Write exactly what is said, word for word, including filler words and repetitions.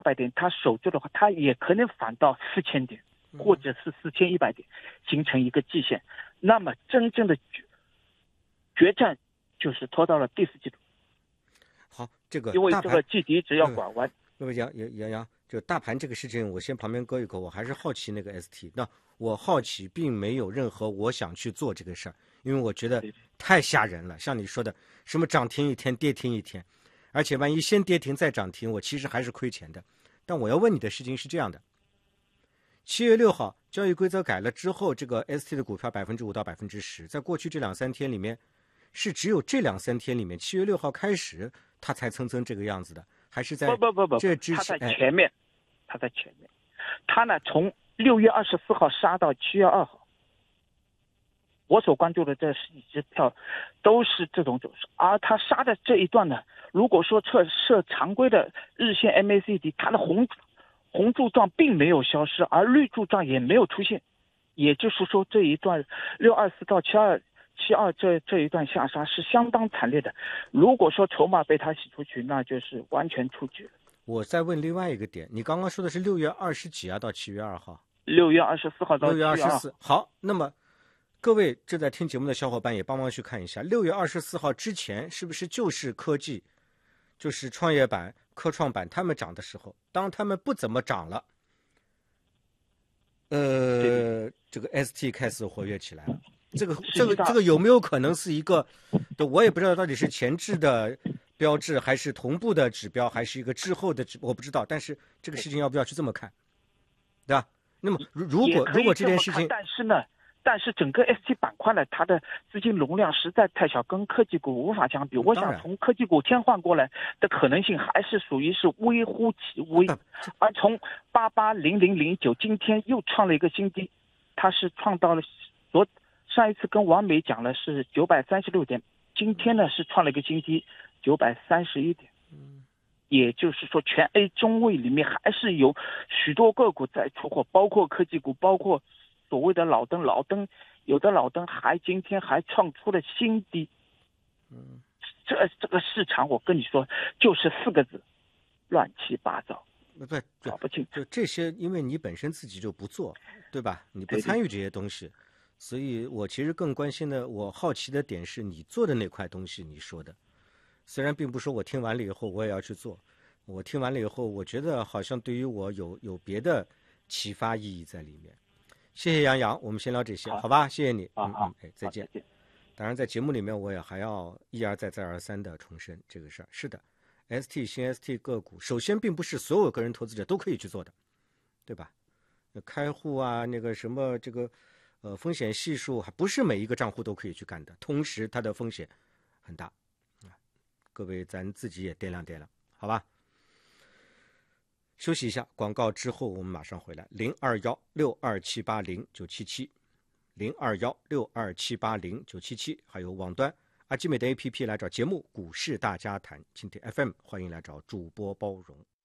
百点，它守住的话，它也可能反到四千点，或者是四千一百点，形成一个季线。那么真正的决决战就是拖到了第四季度。 好，这个因为这个季底只要拐弯。 各位杨杨杨，就大盘这个事情，我先旁边搁一口，我还是好奇那个 S T。那我好奇，并没有任何我想去做这个事儿，因为我觉得太吓人了。像你说的，什么涨停一天，跌停一天，而且万一先跌停再涨停，我其实还是亏钱的。但我要问你的事情是这样的：七月六号交易规则改了之后，这个 S T 的股票百分之五到百分之十，在过去这两三天里面，是只有这两三天里面，七月六号开始。他才蹭蹭这个样子的，还是在不不不不， 这之前他在前面，哎、他在前面，他呢从六月二十四号杀到七月二号，我所关注的这十几只票都是这种走势，而他杀的这一段呢，如果说测设常规的日线 M A C D， 它的红红柱状并没有消失，而绿柱状也没有出现，也就是说这一段六二四到七二。七二这这一段下杀是相当惨烈的，如果说筹码被他洗出去，那就是完全出局了。 我再问另外一个点，你刚刚说的是六月二十几啊，到七月二号？ 六月二十四号到六月二十四。好，那么各位正在听节目的小伙伴也帮忙去看一下，六月二十四号之前是不是就是科技，就是创业板、科创板他们涨的时候？当他们不怎么涨了，呃，这个 S T 开始活跃起来了。这个这个这个有没有可能是一个，我也不知道到底是前置的标志，还是同步的指标，还是一个滞后的指，我不知道。但是这个事情要不要去这么看，对吧？那么如果如果这件事情， 但是呢，但是整个 S T 板块呢，它的资金容量实在太小，跟科技股无法相比。我想从科技股切换过来的可能性还是属于是微乎其微。而从八八零零零九今天又创了一个新低，它是创到了昨。上一次跟王美讲了是九百三十六点，今天呢是创了一个新低九百三十一点。嗯，也就是说全 A 中位里面还是有许多个股在出货，包括科技股，包括所谓的老灯，老灯有的老灯还今天还创出了新低。嗯，这这个市场我跟你说就是四个字，乱七八糟。 不搞不清， 就这些，因为你本身自己就不做，对吧？你不参与这些东西。对对，所以我其实更关心的，我好奇的点是你做的那块东西，你说的，虽然并不是说我听完了以后我也要去做，我听完了以后，我觉得好像对于我有有别的启发意义在里面。谢谢杨洋，我们先聊这些，好, 好吧？谢谢你，嗯嗯，哎，再见。当然，在节目里面我也还要一而再再而三的重申这个事儿。是的 ，S T 新 S T 个股，首先并不是所有个人投资者都可以去做的，对吧？开户啊，那个什么这个。呃，风险系数还不是每一个账户都可以去干的，同时它的风险很大啊。各位，咱自己也掂量掂量，好吧？休息一下，广告之后我们马上回来。零二幺六二七八零九七七，零二幺六二七八零九七七，还有网端阿基美的 A P P 来找节目《股市大家谈》，蜻蜓 F M 欢迎来找主播包容。